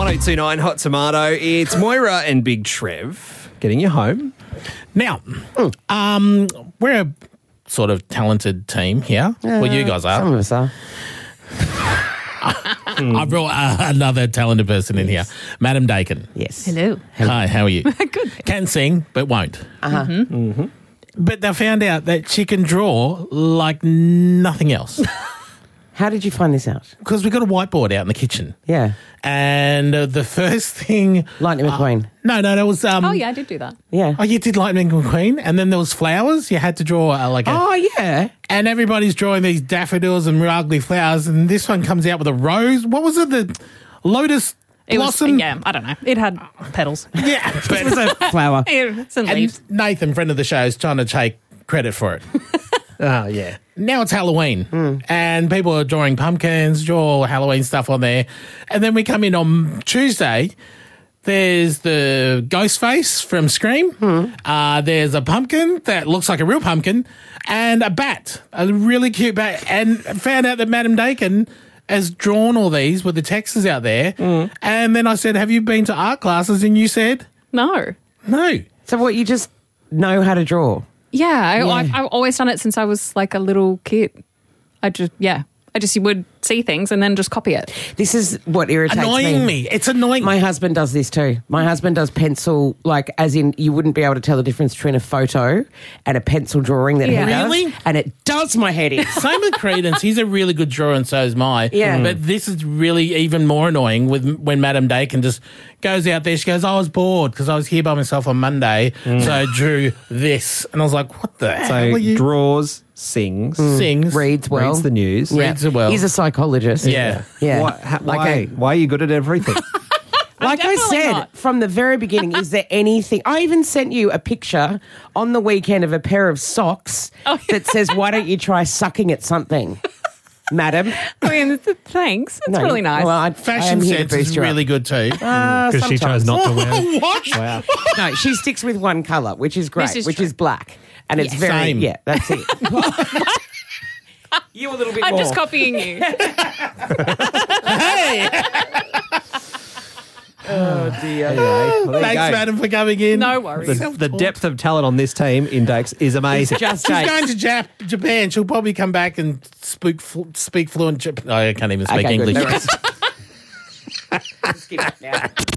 1829 Hot Tomato. It's Moira and Big Trev getting you home. Now, we're a sort of talented team here. Well, you guys are. Some of us are. I brought another talented person in here, Madam Dakin. Yes. Hello. Hi, how are you? Good. Can sing, but won't. But they found out that she can draw like nothing else. How did you find this out? Because we got a whiteboard out in the kitchen. Yeah. And the first thing... Lightning McQueen. No, that was... Oh, yeah, I did do that. Yeah. Oh, you did Lightning McQueen, and then there was flowers. You had to draw Oh, yeah. and everybody's drawing these daffodils and ugly flowers, and this one comes out with a rose. What was it? The lotus blossom? Yeah, I don't know. It had petals. Yeah. It was a flower. It's in leaves. And Nathan, friend of the show, is trying to take credit for it. Oh, yeah. Now it's Halloween, and people are drawing pumpkins, draw Halloween stuff on there. And then we come in on Tuesday. There's the ghost face from Scream. There's a pumpkin that looks like a real pumpkin, and a bat, a really cute bat. And found out that Madam Dakin has drawn all these with the textures out there. And then I said, "Have you been to art classes?" And you said, No. "No." So what, you just know how to draw? Yeah, I've always done it since I was like a little kid. I just would see things and then just copy it. This is what irritates Annoying me. It's annoying. My husband does this too. My husband does pencil, like as in you wouldn't be able to tell the difference between a photo and a pencil drawing that Yeah. he does. Really? And it does my head in. Same with Credence. He's a really good drawer, and so is my. Yeah. But this is really even more annoying when Madam Dakin just goes out there. She goes, "I was bored because I was here by myself on Monday, so I drew this." And I was like, "What the hell So are you?" draws, sings, Sings. Reads well. reads the news. Yeah. Reads it well. He's a psychologist. Yeah. Yeah. Why are you good at everything? Like I definitely said not. from the very beginning, is there anything? I even sent you a picture on the weekend of a pair of socks that says, "Why don't you try sucking at something, madam?" I mean, thanks. It's really nice. Well, I Fashion am here to sense boost is you up. really good too. Because she chose not to wear it. What? Wow. No, she sticks with one colour, which is great, This is which true. is black. And it's very, Same. yeah, that's it. You a little bit I'm more. just copying you. Oh, dear. Anyway, well, there you Thanks, go. madam, for coming in. No worries. The depth of talent on this team in Dakes is amazing. Just She's Jake. going to Japan. She'll probably come back and speak fluent Japan. I can't even speak Okay, good. English. No worries. Skip it now.